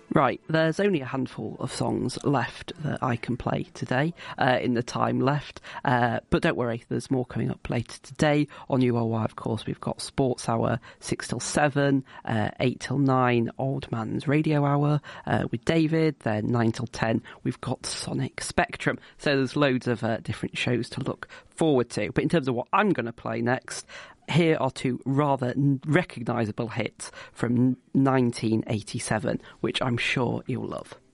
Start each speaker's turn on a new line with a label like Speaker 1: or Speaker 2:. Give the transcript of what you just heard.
Speaker 1: Right, there's only a handful of songs left that I can play today in the time left, but don't worry, there's more coming up later today. On ULY, of course, we've got Sports Hour 6 till 7, 8 till 9, Old Man's Radio Hour with David, then 9 till 10, we've got Sonic Spectrum. So there's loads of different shows to look forward to. But in terms of what I'm going to play next, here are two rather recognisable hits from 1987, which I'm sure you'll love.